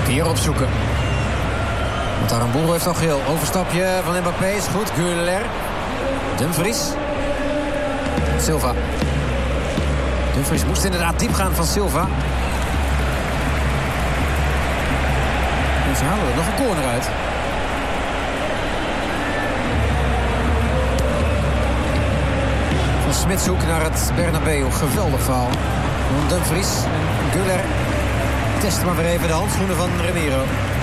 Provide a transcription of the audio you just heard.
Hier opzoeken. Want Aramburu heeft al geel. Overstapje van Mbappé is goed. Güler. Dumfries. Silva. Dumfries moest inderdaad diep gaan van Silva. En ze halen er nog een corner uit. Van Smitshoek naar het Bernabeu. Geweldig verhaal. Dumfries. Güler test maar weer even de handschoenen van Ramiro.